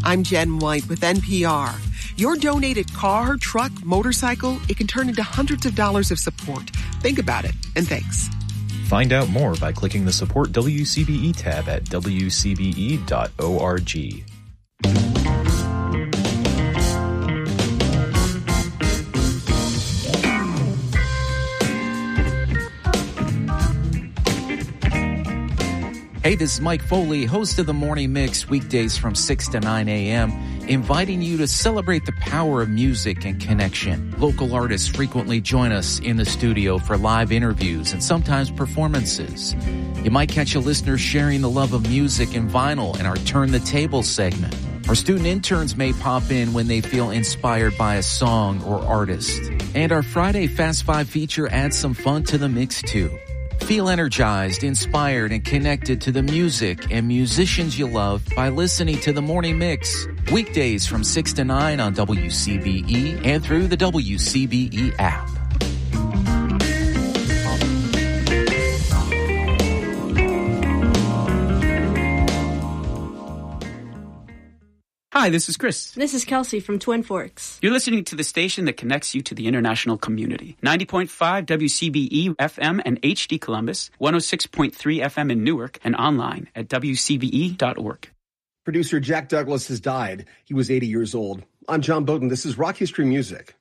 I'm Jen White with NPR. Your donated car, truck, motorcycle, it can turn into hundreds of dollars of support. Think about it, and thanks. Find out more by clicking the Support WCBE tab at wcbe.org. Hey, this is Mike Foley, host of The Morning Mix, weekdays from 6 to 9 a.m., inviting you to celebrate the power of music and connection. Local artists frequently join us in the studio for live interviews and sometimes performances. You might catch a listener sharing the love of music and vinyl in our Turn the Table segment. Our student interns may pop in when they feel inspired by a song or artist. And our Friday Fast Five feature adds some fun to the mix, too. Feel energized, inspired, and connected to the music and musicians you love by listening to The Morning Mix. Weekdays from 6 to 9 on WCBE and through the WCBE app. Hi, this is Chris. This is Kelsey from Twin Forks. You're listening to the station that connects you to the international community. 90.5 WCBE FM and HD Columbus, 106.3 FM in Newark, and online at WCBE.org. Producer Jack Douglas has died. He was 80 years old. I'm John Bowden. This is Rock History Music.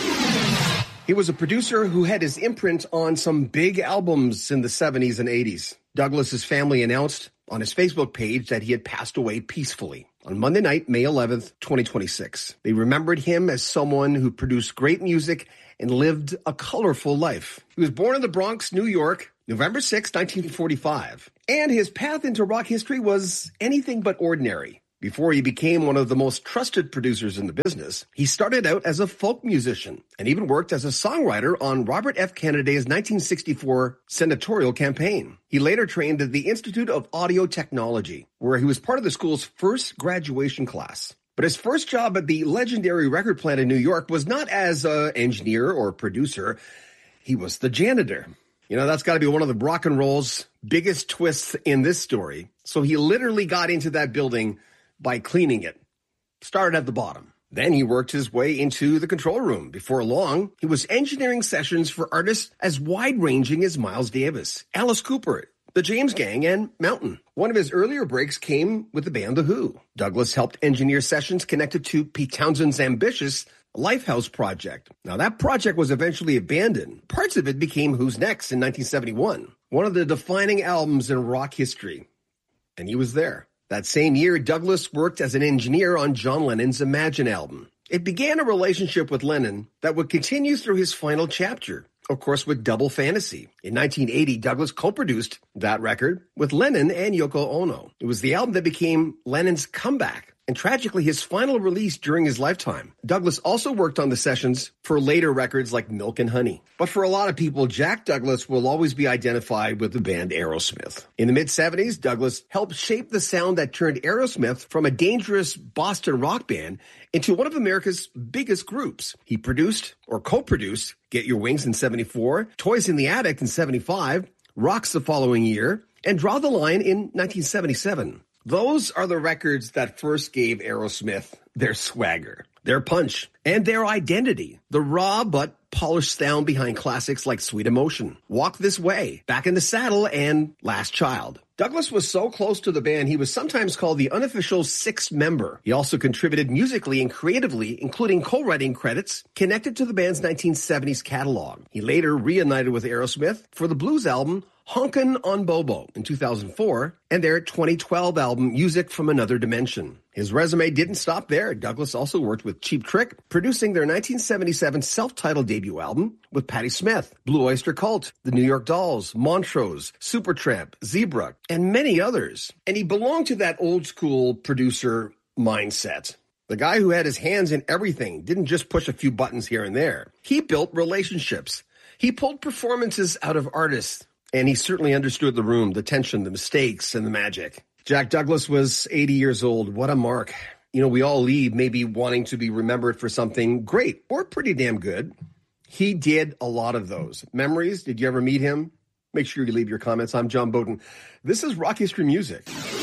He was a producer who had his imprint on some big albums in the 70s and 80s. Douglas's family announced on his Facebook page that he had passed away peacefully on Monday night, May 11th, 2026. They remembered him as someone who produced great music and lived a colorful life. He was born in the Bronx, New York, November 6, 1945. And his path into rock history was anything but ordinary. Before he became one of the most trusted producers in the business, he started out as a folk musician and even worked as a songwriter on Robert F. Kennedy's 1964 senatorial campaign. He later trained at the Institute of Audio Technology, where he was part of the school's first graduation class. But his first job at the legendary record plant in New York was not as an engineer or producer. He was the janitor. You know, that's got to be one of the rock and roll's biggest twists in this story. So he literally got into that building by cleaning it. Started at the bottom. Then he worked his way into the control room. Before long, he was engineering sessions for artists as wide-ranging as Miles Davis, Alice Cooper, the James Gang, and Mountain. One of his earlier breaks came with the band The Who. Douglas helped engineer sessions connected to Pete Townshend's ambitious Lifehouse project. Now, that project was eventually abandoned. Parts of it became Who's Next in 1971, one of the defining albums in rock history. And he was there. That same year, Douglas worked as an engineer on John Lennon's Imagine album. It began a relationship with Lennon that would continue through his final chapter, of course, with Double Fantasy. In 1980, Douglas co-produced that record with Lennon and Yoko Ono. It was the album that became Lennon's comeback, and tragically his final release during his lifetime. Douglas also worked on the sessions for later records like Milk and Honey. But for a lot of people, Jack Douglas will always be identified with the band Aerosmith. In the mid-70s, Douglas helped shape the sound that turned Aerosmith from a dangerous Boston rock band into one of America's biggest groups. He produced or co-produced Get Your Wings in 74, Toys in the Attic in 75, Rocks the following year, and Draw the Line in 1977. Those are the records that first gave Aerosmith their swagger, their punch, and their identity. The raw but polished sound behind classics like Sweet Emotion, Walk This Way, Back in the Saddle, and Last Child. Douglas was so close to the band, he was sometimes called the unofficial sixth member. He also contributed musically and creatively, including co-writing credits connected to the band's 1970s catalog. He later reunited with Aerosmith for the blues album Honkin' on Bobo in 2004 and their 2012 album Music from Another Dimension. His resume didn't stop there. Douglas also worked with Cheap Trick, producing their 1977 self-titled debut album with Patti Smith, Blue Oyster Cult, the New York Dolls, Montrose, Supertramp, Zebra, and many others. And he belonged to that old school producer mindset. The guy who had his hands in everything, didn't just push a few buttons here and there. He built relationships. He pulled performances out of artists. And he certainly understood the room, the tension, the mistakes, and the magic. Jack Douglas was 80 years old. What a mark. You know, we all leave maybe wanting to be remembered for something great or pretty damn good. He did a lot of those. Memories, did you ever meet him? Make sure you leave your comments. I'm John Bowden. This is Rock History Music.